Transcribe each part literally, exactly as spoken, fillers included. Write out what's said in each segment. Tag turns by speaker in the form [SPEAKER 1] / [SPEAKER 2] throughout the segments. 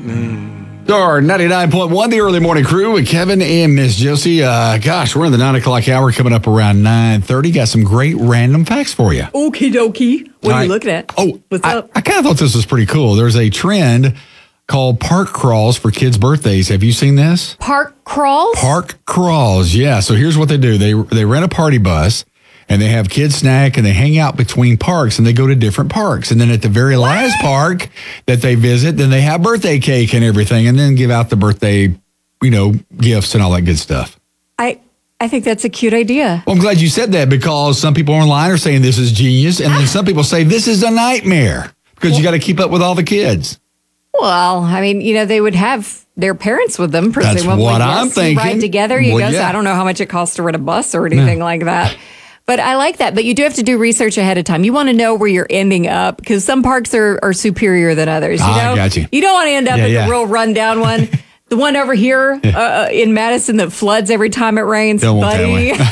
[SPEAKER 1] Star ninety-nine point one, the early morning crew with Kevin and Miss Josie. Uh, gosh, we're in the nine o'clock hour coming up around nine thirty. Got some great random facts for you.
[SPEAKER 2] Okie dokie. What are you looking at?
[SPEAKER 1] Oh,
[SPEAKER 2] what's
[SPEAKER 1] I,
[SPEAKER 2] up?
[SPEAKER 1] I kind of thought this was pretty cool. There's a trend called park crawls for kids' birthdays. Have you seen this?
[SPEAKER 2] Park crawls?
[SPEAKER 1] Park crawls, yeah. So here's what they do. They they rent a party bus, and they have kids snack, and they hang out between parks, and they go to different parks. And then at the very what? last park that they visit, then they have birthday cake and everything, and then give out the birthday, you know, gifts and all that good stuff.
[SPEAKER 2] I I think that's a cute idea.
[SPEAKER 1] Well, I'm glad you said that, because some people online are saying this is genius, and then some people say this is a nightmare, because well, you got to keep up with all the kids.
[SPEAKER 2] Well, I mean, you know, they would have their parents with them, presumably.
[SPEAKER 1] That's what
[SPEAKER 2] yes,
[SPEAKER 1] I'm thinking.
[SPEAKER 2] You ride together, you
[SPEAKER 1] well,
[SPEAKER 2] go.
[SPEAKER 1] yeah.
[SPEAKER 2] So I don't know how much it costs to rent a bus or anything no. like that. But I like that. But you do have to do research ahead of time. You want to know where you're ending up, because some parks are, are superior than others. You know?
[SPEAKER 1] I got you.
[SPEAKER 2] You don't want to end up
[SPEAKER 1] yeah,
[SPEAKER 2] at
[SPEAKER 1] yeah.
[SPEAKER 2] the real rundown one. The one over here uh, in Madison that floods every time it rains,
[SPEAKER 1] don't
[SPEAKER 2] buddy. What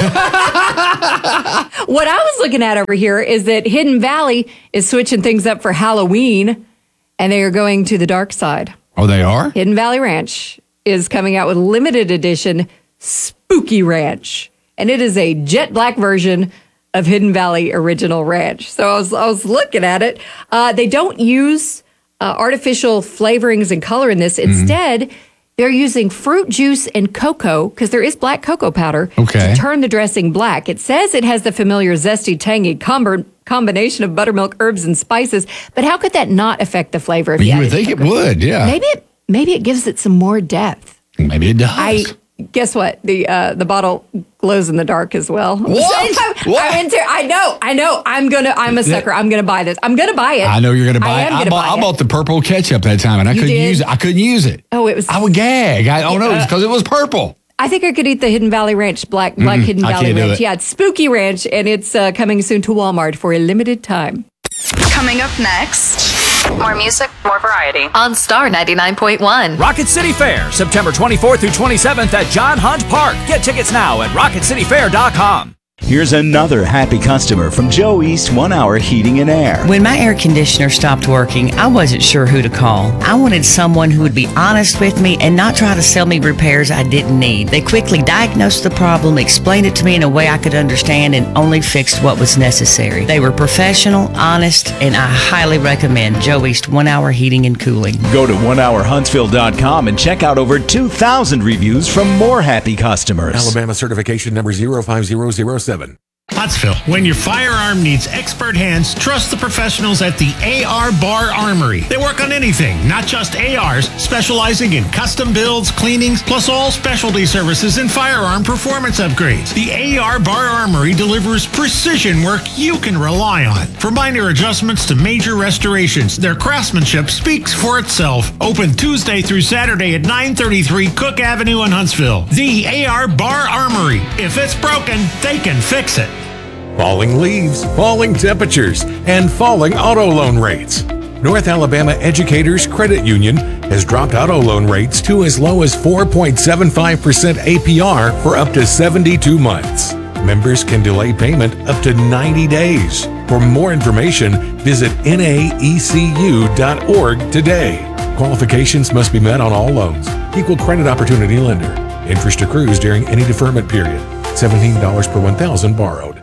[SPEAKER 2] I was looking at over here is that Hidden Valley is switching things up for Halloween, and they are going to the dark side.
[SPEAKER 1] Oh, they are?
[SPEAKER 2] Hidden Valley Ranch is coming out with limited edition Spooky Ranch. And it is a jet black version of Hidden Valley Original Ranch. So I was I was looking at it. Uh, they don't use uh, artificial flavorings and color in this. Instead, mm-hmm. they're using fruit juice and cocoa, because there is black cocoa powder,
[SPEAKER 1] okay.
[SPEAKER 2] to turn the dressing black. It says it has the familiar zesty, tangy com- combination of buttermilk, herbs, and spices. But how could that not affect the flavor? If
[SPEAKER 1] you,
[SPEAKER 2] you
[SPEAKER 1] would think cocoa? It would, yeah.
[SPEAKER 2] Maybe it, maybe it gives it some more depth.
[SPEAKER 1] Maybe it does.
[SPEAKER 2] I Guess what? The uh, the bottle glows in the dark as well.
[SPEAKER 1] What?
[SPEAKER 2] I'm,
[SPEAKER 1] what?
[SPEAKER 2] I'm into, I know, I know. I'm gonna. I'm a sucker. I'm gonna buy this. I'm gonna buy it.
[SPEAKER 1] I know you're gonna buy
[SPEAKER 2] I
[SPEAKER 1] it.
[SPEAKER 2] I,
[SPEAKER 1] I bought, I bought the purple ketchup that time, and I
[SPEAKER 2] you
[SPEAKER 1] couldn't
[SPEAKER 2] did?
[SPEAKER 1] use it. I couldn't use it.
[SPEAKER 2] Oh, it was.
[SPEAKER 1] I would gag. I don't know. It's because it was purple.
[SPEAKER 2] I think I could eat the Hidden Valley Ranch, black black
[SPEAKER 1] Mm-mm,
[SPEAKER 2] Hidden
[SPEAKER 1] I
[SPEAKER 2] Valley
[SPEAKER 1] can't do
[SPEAKER 2] Ranch.
[SPEAKER 1] it.
[SPEAKER 2] Yeah, it's Spooky Ranch, and it's uh, coming soon to Walmart for a limited time.
[SPEAKER 3] Coming up next, more music, more variety
[SPEAKER 4] on Star ninety-nine point one.
[SPEAKER 5] Rocket City Fair, September twenty-fourth through twenty-seventh at John Hunt Park. Get tickets now at rocket city fair dot com.
[SPEAKER 6] Here's another happy customer from Joe East One Hour Heating and Air.
[SPEAKER 7] When my air conditioner stopped working, I wasn't sure who to call. I wanted someone who would be honest with me and not try to sell me repairs I didn't need. They quickly diagnosed the problem, explained it to me in a way I could understand, and only fixed what was necessary. They were professional, honest, and I highly recommend Joe East One Hour Heating and Cooling.
[SPEAKER 6] Go to one hour huntsville dot com and check out over two thousand reviews from more happy customers.
[SPEAKER 8] Alabama certification number zero five zero zero seven.
[SPEAKER 9] Huntsville. When your firearm needs expert hands, trust the professionals at the A R Bar Armory. They work on anything, not just A Rs, specializing in custom builds, cleanings, plus all specialty services and firearm performance upgrades. The A R Bar Armory delivers precision work you can rely on. From minor adjustments to major restorations, their craftsmanship speaks for itself. Open Tuesday through Saturday at nine thirty-three Cook Avenue in Huntsville. The A R Bar Armory. If it's broken, they can fix it.
[SPEAKER 8] Falling leaves, falling temperatures, and falling auto loan rates. North Alabama Educators Credit Union has dropped auto loan rates to as low as four point seven five percent A P R for up to seventy-two months. Members can delay payment up to ninety days. For more information, visit N A E C U dot org today. Qualifications must be met on all loans. Equal credit opportunity lender. Interest accrues during any deferment period. seventeen dollars per one thousand borrowed.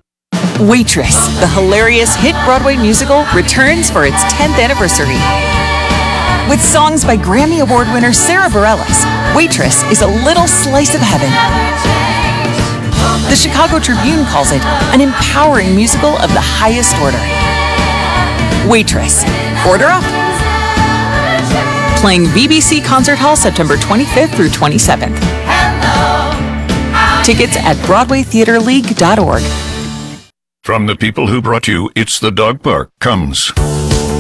[SPEAKER 10] Waitress, the hilarious hit Broadway musical, returns for its tenth anniversary. With songs by Grammy Award winner Sarah Bareilles, Waitress is a little slice of heaven. The Chicago Tribune calls it an empowering musical of the highest order. Waitress. Order up. Playing V B C Concert Hall September twenty-fifth through twenty-seventh. Tickets at broadway theater league dot org.
[SPEAKER 11] From the people who brought you It's the Dog Park comes